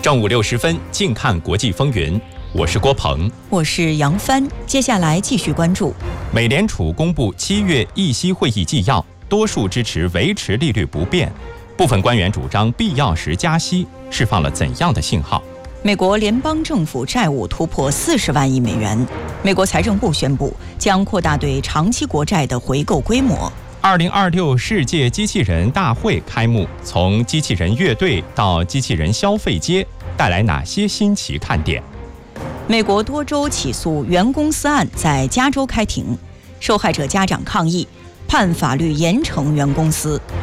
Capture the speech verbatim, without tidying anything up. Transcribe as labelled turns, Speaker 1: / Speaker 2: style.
Speaker 1: 正午六时分，静看国际风云。我是郭鹏，
Speaker 2: 我是杨帆。接下来继续关注，
Speaker 1: 美联储公布七月议息会议纪要，多数支持维持利率不变，部分官员主张必要时加息，释放了怎样的信号？
Speaker 2: 美国联邦政府债务突破四十万亿美元，美国财政部宣布将扩大对长期国债的回购规模。
Speaker 1: 二零二六世界机器人大会开幕，从机器人乐队到机器人消费街，带来哪些新奇看点？
Speaker 2: 美国多州起诉原公司案在加州开庭，受害者家长抗议，判法律严惩原公司。